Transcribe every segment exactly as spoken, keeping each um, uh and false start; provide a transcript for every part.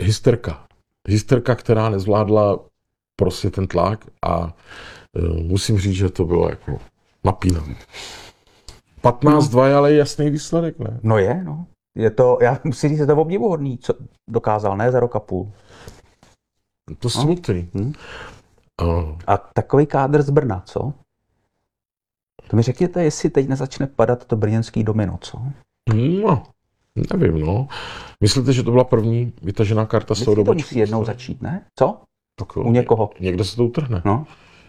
hysterka. Hysterka, která nezvládla prostě ten tlak a uh, musím říct, že to bylo jako napínavé. patnáct dva je ale jasný výsledek, ne? No je, no. Je to, já musím říct, že to je obdivuhodný, co dokázal, ne za rok a půl. To smutný. No. Hmm. Uh. A takový kádr z Brna, co? To mi řekněte, jestli teď nezačne padat to brněnský domino, co? No, nevím, no. Myslíte, že to byla první vytažená karta z toho dobu? To musí jednou začít, ne? Co? Tak, U někoho. Někde se to utrhne. No.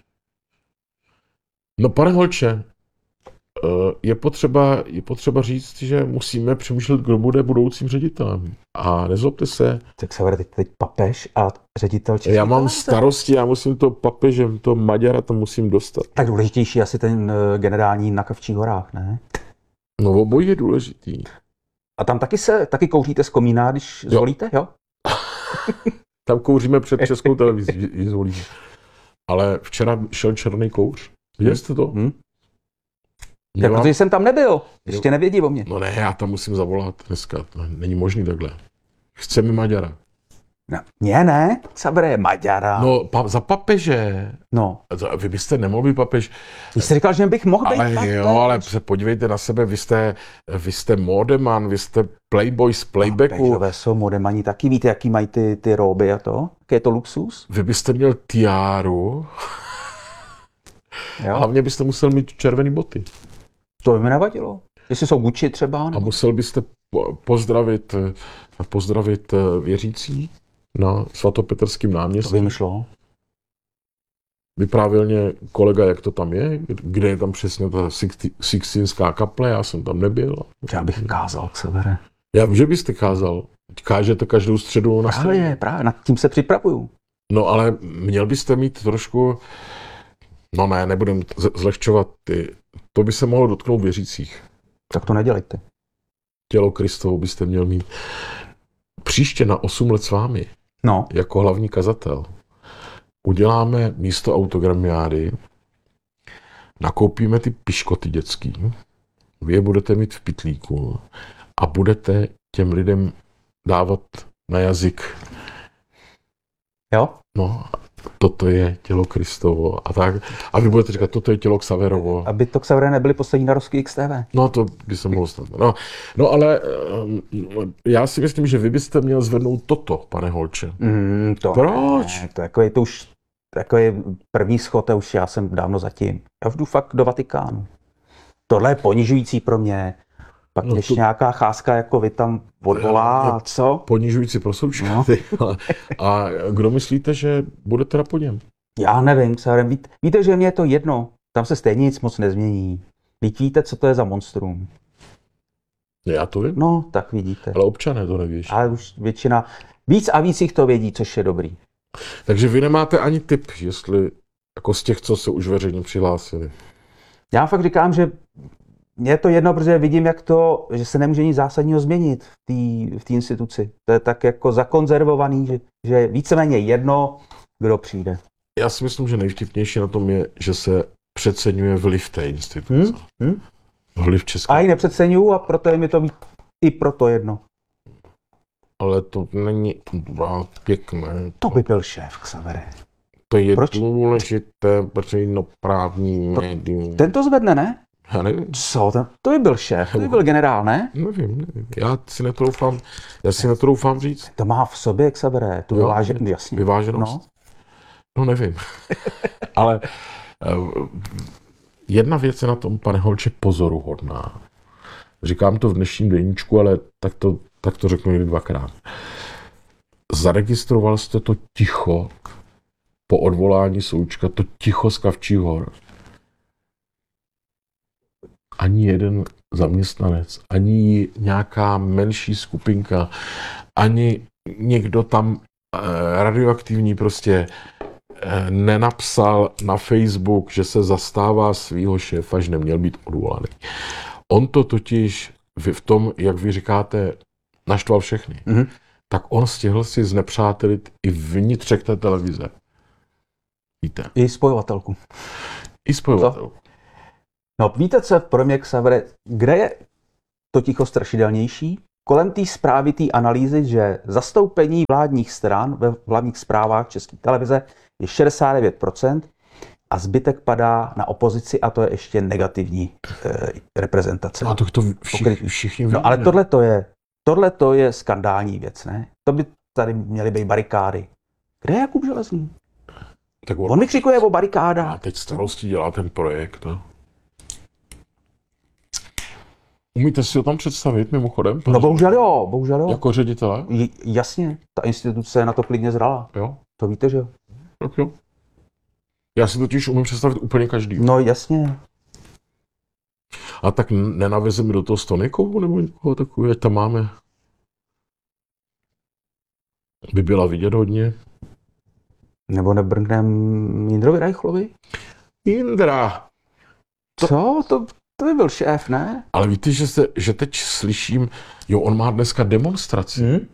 No, pane Holče, je potřeba, je potřeba říct, že musíme přemýšlet, kdo bude budoucím ředitelem. A nezlobte se. Tak se vede teď papež a ředitel České Já mám televize. starosti, já musím to papežem, to Maďara, to musím dostat. Tak důležitější asi ten uh, generální na Kavčích horách, ne? No, obojí je důležitý. A tam taky se, taky kouříte z komína, když jo. zvolíte, jo? Tam kouříme před Českou televizí, ji zvolíme. Ale včera šel černý kouř. Viděli jste to? Hmm. Tak protože jsem tam nebyl. Ještě nevědí o mě. No ne, já tam musím zavolat dneska. To není možný takhle. Chceme Maďara. No, mě ne, Xavere, Maďara. No, pa, za papeže. No. Vy byste nemohl být papež. Vy jste říkal, že bych mohl být ale papež. Jo, ale se podívejte na sebe, vy jste, vy jste modeman, vy jste playboy z playbacku. Papežové jsou modemani taky, víte, jaký mají ty, ty róby a to? Jaký je to luxus? Vy byste měl tiáru. Jo. Hlavně byste musel mít červený boty. To by mi nevadilo. Jestli jsou Gucci třeba. Nebo... A musel byste pozdravit, pozdravit věřící na svatopetrském náměstí. To by mi šlo. Vyprávěl mě kolega, jak to tam je, kde je tam přesně ta Sixtinská kaple, já jsem tam nebyl. Já bych kázal, Xavere. Já vím, že byste kázal. Kážete každou středu na středu. Právě, právě, nad tím se připravuju. No ale měl byste mít trošku, no ne, nebudem zlehčovat ty, to by se mohlo dotknout věřících. Tak to nedělejte. Tělo Kristovo byste měl mít příště na osm let s vámi, no. jako hlavní kazatel. Uděláme místo autogramiády, nakoupíme ty piškoty dětský, vy je budete mít v pytlíku a budete těm lidem dávat na jazyk. Jo? No, toto je tělo Kristovo a tak. A vy budete říkat, toto je tělo Xaverovo. Aby to Xavere nebyly poslední narozky X T V. No, to by se mohlo stát. No, no ale já si myslím, že vy byste měl zvednout toto, pane Holče. Mm, to Proč? Ne, to, jako je, to už takový první schod, a už já jsem dávno zatím. Já už jdu fakt do Vatikánu. Tohle je ponižující pro mě. Pak no ještě to... nějaká cházka, jako vy tam odvolá, a co? Ponižující pro součáty. No. A kdo myslíte, že bude teda po něm? Já nevím, víte, víte, že mě je to jedno. Tam se stejně nic moc nezmění. Víte, víte, co to je za monstrum? Já to vím. No, tak vidíte. Ale občané to neví. Ale už většina, víc a víc jich to vědí, což je dobrý. Takže vy nemáte ani tip, jestli jako z těch, co se už veřejně přihlásili. Já fakt říkám, že mně je to jedno, protože vidím, jak to, že se nemůže nic zásadního změnit v té v té instituci. To je tak jako zakonzervovaný, že, že víceméně jedno, kdo přijde. Já si myslím, že nejvtipnější na tom je, že se přeceňuje vliv té instituce. Hmm? Hmm? Vliv České. A ji nepřeceňuju a proto je mi to i proto jedno. Ale to není pěkné. To by byl šéf, Xavere. To je Proč? důležité veřejnoprávní to, médium. Ten to zvedne, ne? Já nevím. Co? To, to by byl šéf, to by byl generál, ne? Nevím, nevím. Já si netroufám, já si netroufám říct. To má v sobě, Xavere, tu vyváženost. Jasně. Vyváženost? No, no nevím. Ale uh, jedna věc je na tom, pane Holče, pozoruhodná. Říkám to v dnešním deníčku, ale tak to, tak to řeknu někdy dvakrát. Zaregistroval jste to ticho po odvolání Součka, to ticho z Kavčích hor. Ani jeden zaměstnanec, ani nějaká menší skupinka, ani někdo tam eh, radioaktivní prostě eh, nenapsal na Facebook, že se zastává svýho šéfa, že neměl být odvolaný. On to totiž v tom, jak vy říkáte, naštval všechny. Mm-hmm. Tak on stihl si znepřátelit i vnitřek té televize. Víte? I spojovatelku. I spojovatelku. Co? No víte, co pro mě, Xavere, kde je to ticho strašidelnější? kolem té zprávy, té analýzy, že zastoupení vládních stran ve vládních zprávách České televize je šedesát devět procent a zbytek padá na opozici a to je ještě negativní e, reprezentace. A to, to všichni, všichni no, ale tohle to je, tohle to je skandální věc, ne? To by tady měly být barikády. Kde je Jakub Železný? Tak on, on vykřikuje o barikádách. A teď starosti dělá ten projekt. No. Umíte si ho tam představit mimochodem? No bohužel jo, bohužel jo. Jako ředitele? J- jasně, ta instituce je na to klidně zrala. Jo. To víte, že jo? Tak jo. Já si totiž umím představit úplně každý. No jasně. A tak nenavezeme do toho Stonikovou nebo někoho takového, ať tam máme. By byla vidět hodně. Nebo nebrnknem Jindrovi Reichlovi? Jindra! To... Co? To, to by byl šéf, ne? Ale víte, že, se, že teď slyším, jo, on má dneska demonstraci. Hmm?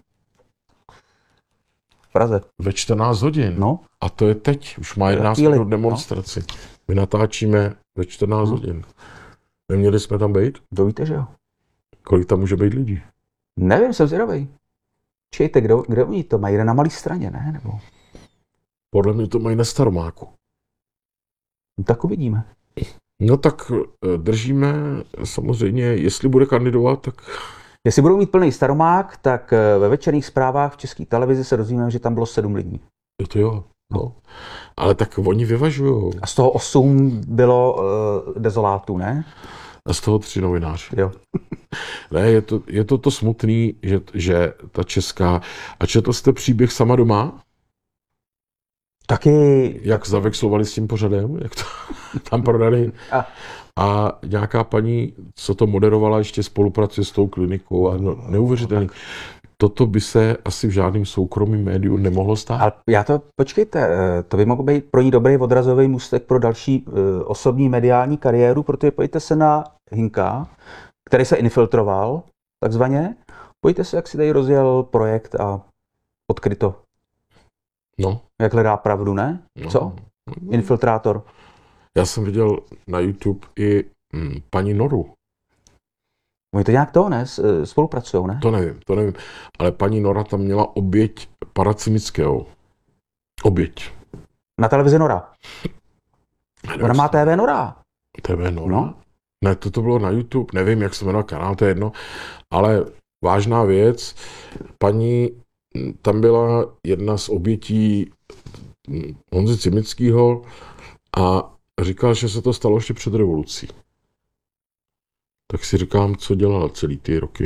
V Praze. Ve čtrnáct hodin. No. A to je teď, už má jedenáct minut demonstraci. No. My natáčíme ve čtrnáct no. hodin. Neměli jsme tam být? To víte, že jo. Kolik tam může být lidí? Nevím, jsem zvědavej. Čejte, kde, kde oni to mají? Na malý straně, ne? Nebo... Podle mě to mají na Staromáku. No, tak uvidíme. No tak držíme samozřejmě, jestli bude kandidovat, tak... Jestli budou mít plný Staromák, tak ve večerních zprávách v České televizi se dozvíme, že tam bylo sedm lidí. Jo to jo, no. Ale tak oni vyvažují. A z toho osm bylo uh, dezolátů, ne? A z toho tři novináři. Jo. Ne, je to, je to to smutný, že, že ta česká... A četl jste příběh Sama doma? Taky... Jak zavexlovali s tím pořadem, jak to tam prodali. A, a nějaká paní, co to moderovala, ještě spolupracuje s tou klinikou a no, neuvěřitelný. Toto by se asi v žádném soukromém médiu nemohlo stát. Ale já to, počkejte, to by mohl být pro ní dobrý odrazový můstek pro další uh, osobní mediální kariéru, protože pojďte se na Hinka, který se infiltroval, takzvaně. Pojďte se, jak si tady rozjel projekt a odkryto. No. Jak hledá pravdu, ne? No. Co? Infiltrátor. Já jsem viděl na YouTube i hm, paní Noru. Oni to nějak to, ne? Spolupracujou, ne? To nevím, to nevím. Ale paní Nora tam měla oběť Paracimického. Oběť. Na televizi Nora. Ona má T V Nora. T V Nora? No. Ne, to, to bylo na YouTube, nevím, jak se jmenoval kanál, to je jedno. Ale vážná věc, paní, tam byla jedna z obětí Honzy Cimického a říkal, že se to stalo ještě před revolucí. Tak si říkám, co dělala celý ty roky.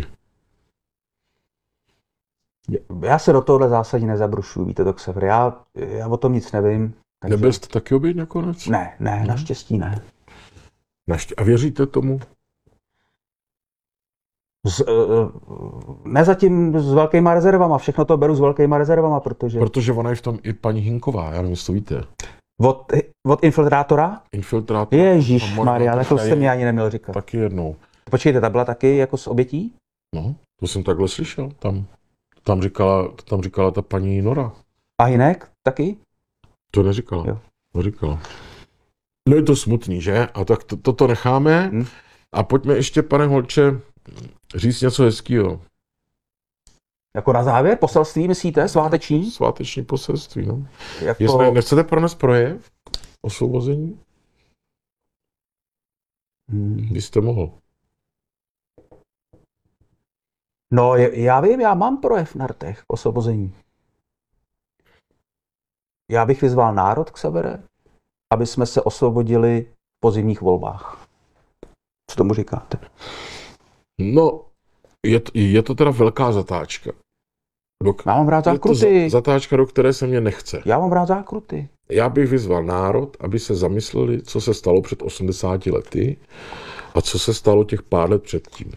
Já se do tohohle zásadně nezabrušuju, víte, Doksever. Já, já o tom nic nevím. Takže... Nebyl jste taky oběť nakonec? Ne, ne, hmm. naštěstí ne. Naště... A věříte tomu? Z, uh, ne zatím s velkýma rezervama, všechno to beru s velkýma rezervama, protože... Protože ona je v tom i paní Hinková, já nevím, jestli to víte. Od, od infiltrátora? Infiltrátor. Ježišmarja, to jste mi ani neměl říkat. Taky jednou. Počkejte, ta byla taky jako s obětí? No, to jsem takhle slyšel. Tam, tam, říkala, tam říkala ta paní Nora. A Hinek taky? To neříkala. Jo. To říkala. No je to smutný, že? A tak to, toto necháme. Hmm. A pojďme ještě, pane Holče, říct něco hezkýho. Jako na závěr? Poselství, myslíte? Sváteční? Sváteční poselství, no. Jako... Jestli nechcete pronést projev osvobození? Hmm. Vy jste mohl. No, já vím, já mám projev na rtech k osvobození. Já bych vyzval národ k sebere, aby jsme se osvobodili v podzimních volbách. Co tomu říkáte? No, je to, je to teda velká zatáčka. Do, já mám rád zákruty. Zatáčka, do které se mě nechce. Já mám rád zákruty. Já bych vyzval národ, aby se zamysleli, co se stalo před osmdesáti lety a co se stalo těch pár let předtím.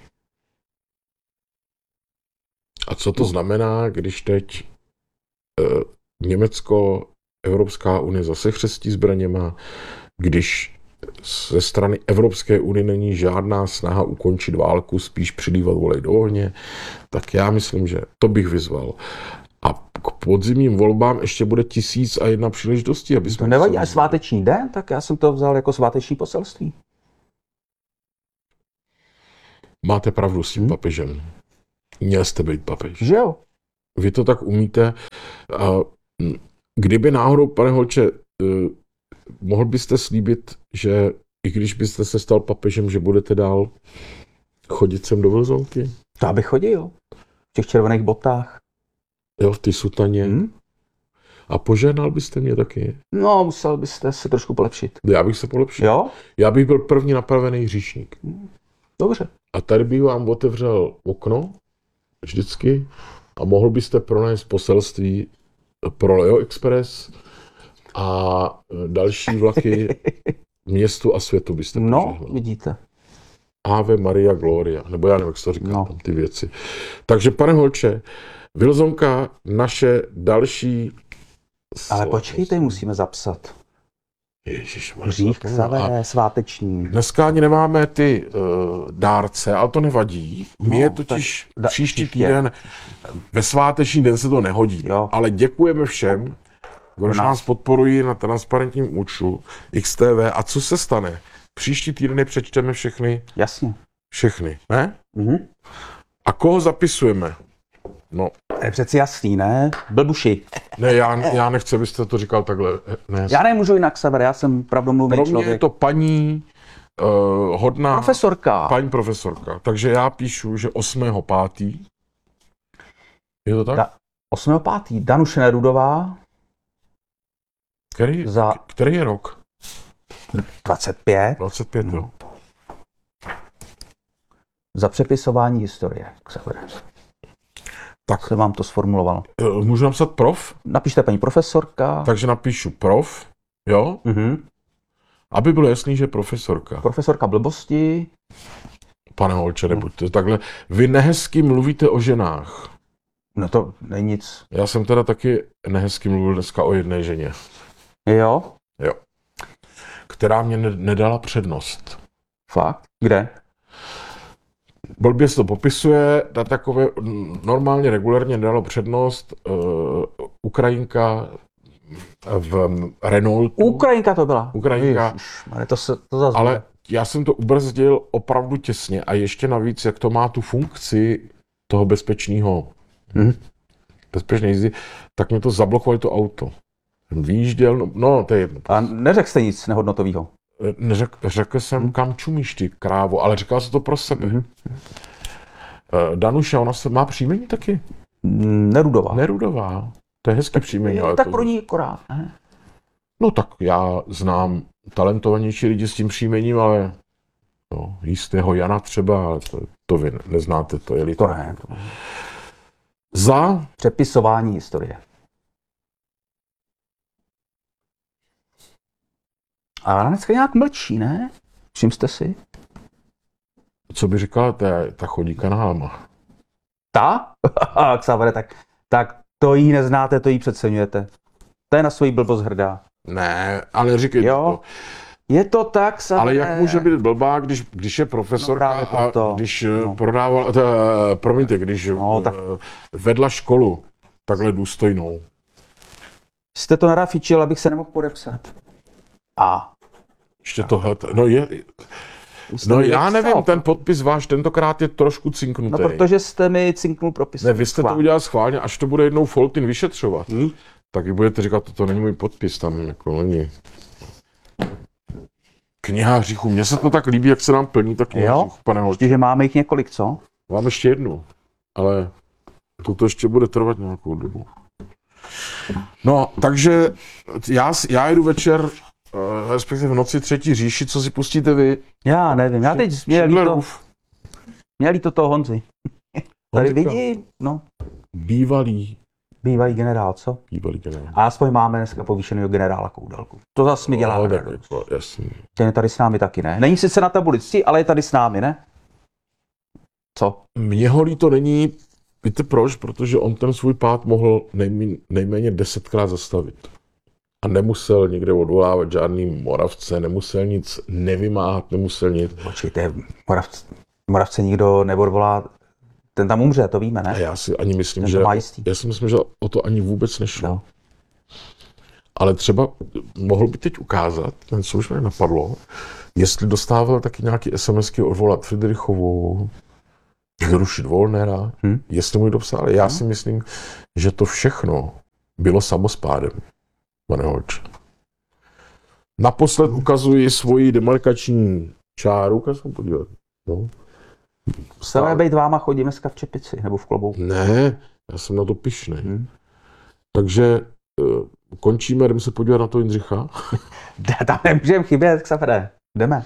A co to no. znamená, když teď eh, Německo, Evropská unie zase chřestí zbraněma, když ze strany Evropské unie není žádná snaha ukončit válku, spíš přilívat olej do ohně, tak já myslím, že to bych vyzval. A k podzimním volbám ještě bude tisíc a jedna příležitostí, aby jsme... To nevadí, až sváteční den, tak já jsem to vzal jako sváteční poselství. Máte pravdu s tím hmm. papežem. Měl jste být papež. Že jo? Vy to tak umíte. A kdyby náhodou, pane Holče, mohl byste slíbit, že i když byste se stal papežem, že budete dál chodit sem do Vlzonky? To aby chodil. V těch červených botách. Jo, v ty sutaně. Hmm? A požádal byste mě taky? No, musel byste se trošku polepšit. Já bych se polepšil. Jo? Já bych byl první napravený hříšník. Dobře. A tady bych vám otevřel okno vždycky a mohl byste pronést poselství pro Leo Express a další vlaky městu a světu byste No, požehnal. vidíte. Ave Maria Gloria, nebo já nevím, jak se to říká, No. tam ty věci. Takže, pane Holče, Vilzonka, naše další... Ale počkejte, musíme zapsat. Ježišmarja. Hřích A Xavere, sváteční. dneska ani nemáme ty uh, dárce, ale to nevadí. My No, je totiž tak da- příští příště. týden, ve sváteční den se to nehodí. Jo. Ale děkujeme všem, kdo nás. nás podporují na transparentním účtu X T V. A co se stane? Příští týden je přečteme všechny, Jasně. všechny, ne? Mhm. A koho zapisujeme? No, To je přeci jasný, ne? Blbuši. ne, já, já nechci, abyste to říkal takhle. Ne. Já nemůžu jinak Xavere, já jsem pravdomluvný Pro mě je člověk. to paní uh, hodná... Profesorka. Paní profesorka. Takže já píšu, že osmého pátého Je to tak? Da- osmého pátého Danuše Nerudová Který, za který je rok? dvacet pět dvacet pět, jo. za přepisování historie. Xavere. Tak. Jsem vám to sformuloval. Eh, Můžu napsat prof? Napište paní profesorka. Takže napíšu prof, jo? Mhm. Aby bylo jasný, že je profesorka. Profesorka blbosti. Pane Holče, nebuďte takhle. Vy nehezky mluvíte o ženách. No to není nic. Já jsem teda taky nehezky mluvil dneska o jedné ženě, Jo? jo. Která mě ne- nedala přednost. Fakt? Kde? Blbě se to popisuje, na takové normálně, regulérně dalo přednost uh, Ukrajinka v Renaultu. Ukrajinka to byla. Ukrajinka. Ježišmarja, to se to zase. Ale já jsem to ubrzdil opravdu těsně a ještě navíc, jak to má tu funkci toho bezpečného, Mhm. bezpečné jízdy, tak mě to zablokovalo to auto. Jsem vyjížděl, no, no to je jedno. A neřekl jste nic nehodnotového. Neřek, řekl jsem, Mhm. kam čumíš ty, krávo, ale říkal jsem to pro sebe. Mhm. Uh, Danuša, ona se má příjmení taky. Nerudová. Nerudová. To je hezký příjmení. Ale tak to... pro ní akorát. Ne? No tak já znám talentovanější lidi s tím příjmením, ale no, jistého Jana třeba, ale to, to vy neznáte, to je To litera. ne. To... Za Přepisování historie. A ona dneska nějak mlčí, ne? Čím jste si? co by říkala, ta, ta chodí kanálama. Ta? Xavere, tak, tak to jí neznáte, to jí přeceňujete. To je na svoji blbost hrdá. Ne, ale říkej Jo. to. Je to tak, Xavere. Ale jak může být blbá, když, když je profesorka No právě proto. a když No. no. prodával, ta, promiňte, když No, tak- eh, vedla školu takhle důstojnou. Jste to narafičil, abych se nemohl podepsat. A. Ještě tohle, no je, jste no mi já nepsal. nevím, ten podpis váš tentokrát je trošku No cinknutý. protože jste mi cinknul propis. Ne, vy jste to Schválně. udělal schválně, až to bude jednou Foltin vyšetřovat. Hm? Tak vy budete říkat, toto není můj podpis, tam jako není. Kniha hříchů, mně se to tak líbí, jak se nám plní ta kniha Jo? hříchů, pane Holče. Ještě, že máme jich několik, co? Mám ještě jednu, ale toto ještě bude trvat nějakou dobu. No, takže já, já jdu večer, eh, respektive v noci třetí říši, co si pustíte vy? Já nevím, já teď měli to, Schindlerův měli to toho Honzi. Tady Honzika. vidí, no, Bývalý, bývalý generál, co? bývalý generál. A aspoň máme dneska povýšeného generála Koudelku. To zase mi dělá No, tak radost. jako, jasný. Ten je tady s námi taky, ne? Není sice na tabulici, ale je tady s námi, ne? Co? Mně ho líto není, víte proč? Protože on ten svůj pád mohl nejméně, nejméně desetkrát zastavit. A nemusel někde odvolávat žádný Moravce, nemusel nic nevymáhat, nemusel nic. Počkejte, Moravce, Moravce nikdo neodvolá, ten tam umře, to víme, A ne? já si ani myslím, Ten že... to má jistý. Já si myslím, že o to ani vůbec nešlo. No. Ale třeba mohl by teď ukázat, ten co už mě napadlo, jestli dostával taky nějaký SMSky odvolat Friedrichovou, zrušit Wollnera, hmm. jestli mu někdo psal. Já hmm. si myslím, že to všechno bylo samospádem, pane Holče. Naposled ukazuji svoji demarkační čáru, ukaž se podívat. No. Chceme být váma chodit dneska v čepici nebo v klobouku? Ne, já jsem na to pyšný. Hmm. Takže uh, končíme, jdeme se podívat na to Jindřicha. Tam nemůžeme chybět, Xavere. Jdeme.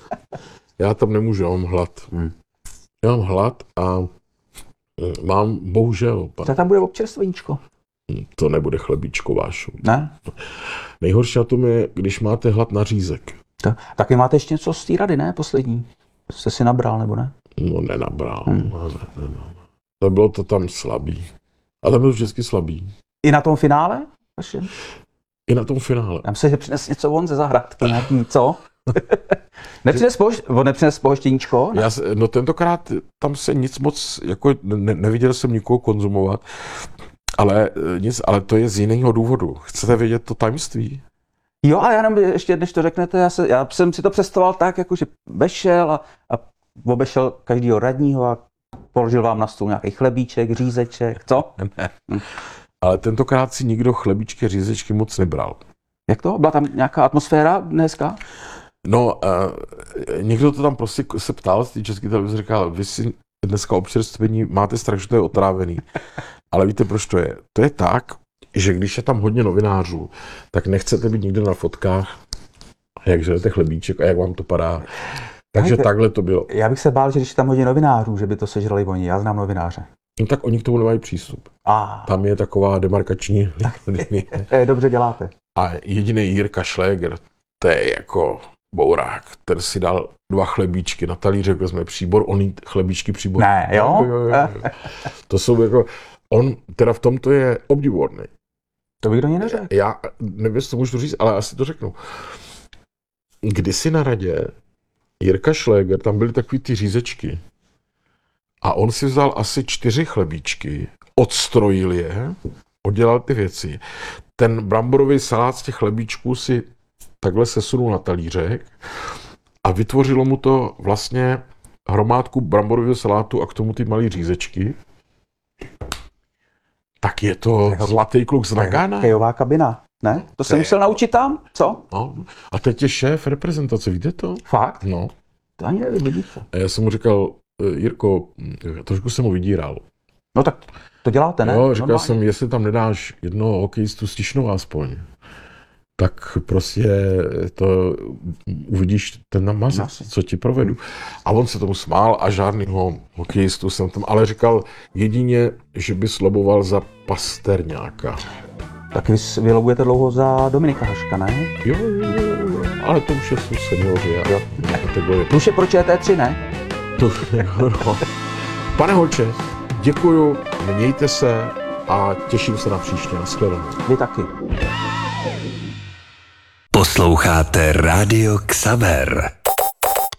Já tam nemůžu, já mám hlad. Hmm. Já mám hlad a uh, mám, bohužel... Pan... Co tam bude občerstveníčko? To nebude chlebíčko, Vášu. Ne? Nejhorší na tom je, když máte hlad na řízek. To, taky máte ještě něco z té rady, ne? Poslední. Jste si nabral, nebo ne? No, nenabral. Hmm. Ne, ne, ne. To bylo to tam slabý. A tam bylo vždycky slabý. I na tom finále? Vaše? I na tom finále. Já myslím, že přines něco von ze zahrádky, nějaký, co? nepřines, pohoš, nepřines pohoštěníčko? Ne? Já, no tentokrát tam se nic moc, jako ne, neviděl jsem nikoho konzumovat, ale, nic, ale to je z jiného důvodu. Chcete vědět to tajemství? Jo, a já jenom ještě, než to řeknete, já, se, já jsem si to představoval tak, jako že vešel a, a obešel každýho radního a položil vám na stůl nějaký chlebíček, řízeček, co? Ne. Hm. Ale tentokrát si nikdo chlebíčky, řízečky moc nebral. Jak to? Byla tam nějaká atmosféra dneska? No, uh, někdo to tam prostě se ptal z té České televize, říkal, vy si dneska občerstvení máte strach, že to je otrávený. Ale víte, proč to je? To je tak, že když je tam hodně novinářů, tak nechcete být nikde na fotkách, jak žerete chlebíček a jak vám to padá. Takže takhle to bylo. Já bych se bál, že když je tam hodně novinářů, že by to sežrali oni. Já znám novináře. No tak oni k tomu nemají přístup. Ah. Tam je taková demarkační linie. Dobře děláte. A jediný Jirka Šléger, to je jako bourák. Ten si dal dva chlebíčky na talířek, vezme příbor, on jí chlebíčky příbor. Ne, jo? jo, jo, jo. To jsou jako, on teda v tomto je obdivuhodný. To bych do něj neřekl. Já nevím, jestli to můžu říct, ale asi to řeknu. Kdysi na radě Jirka Šléger, tam byly takový ty řízečky a on si vzal asi čtyři chlebíčky, odstrojil je, oddělal ty věci. Ten bramborový salát z těch chlebíčků si takhle sesunul na talířek a vytvořilo mu to vlastně hromádku bramborového salátu a k tomu ty malé řízečky. Tak je to zlatý kluk z Nagana. Kejová kabina, ne? To jsem musel naučit tam, co? No. A teď je šéf reprezentace, víte to? Fakt? No. To ani nevím, vidíte. A já jsem mu říkal, Jirko, trošku jsem ho vydíral. No tak to děláte, ne? Jo, říkal normálně. jsem, jestli tam nedáš jednoho hokejistu z Tišnova aspoň, tak prostě to uvidíš ten namazec, co ti provedu. A on se tomu smál a žádnýho hokejistu jsem tam, ale říkal jedině, že by sloboval za Pasterňáka. Tak vy, vy lobujete dlouho za Dominika Haška, ne? Jo, jo, jo, ale to už jsou seniori. Jo. To už je pro Č T tři, ne? To, no. Pane Holče, děkuju, mějte se a těším se na příště. Nashledanou. Vy taky. Posloucháte Rádio Xaver.